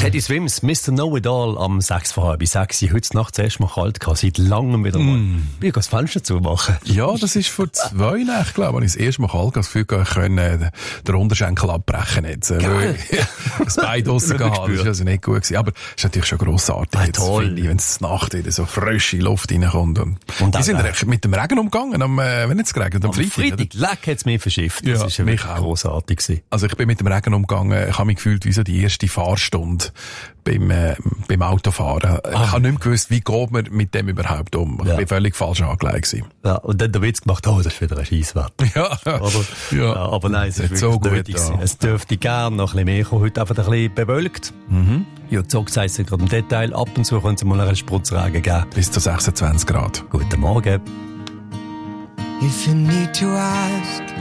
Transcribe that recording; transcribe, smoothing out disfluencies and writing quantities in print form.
Teddy Swims, Mr. Know-It-All am 6:30. Heute Nacht zuerst mal kalt gehabt, seit langem wieder mal. Wie kann das Fenster zumachen? Ja, das ist vor 2 Nächten, glaube ich, das erste Mal kalt gehabt, das Gefühl gehabt, ich könnte den Unterschenkel abbrechen jetzt. Weil das Bein draussen gehabt, das ist also nicht gut gewesen. Aber es ist natürlich schon grossartig. Ah, jetzt, toll. wenn es Nacht wieder so frische Luft reinkommt. Und die sind mit dem Regen umgegangen, wenn es geregnet, am Freitag. Leck hat es mich verschifft. Das ist ja wirklich grossartig gewesen. Also ich bin mit dem Regen umgegangen, ich habe mich gefühlt wie so die erste Fahrstunde beim Autofahren. Ich habe nicht mehr gewusst, wie geht man mit dem überhaupt um. Ich bin völlig falsch angelegt gewesen. Ja, und dann der Witz gemacht, das ist wieder ein Scheisswetter. Ja. Aber nein, es ist wirklich so gut, nötig gewesen. Es dürfte gerne noch ein bisschen mehr kommen. Heute einfach ein bisschen bewölkt. Jörg Zog sagt es gerade im Detail. Ab und zu könnte es mal einen Spritzregen geben. Bis zu 26 Grad. Guten Morgen. If you need to ask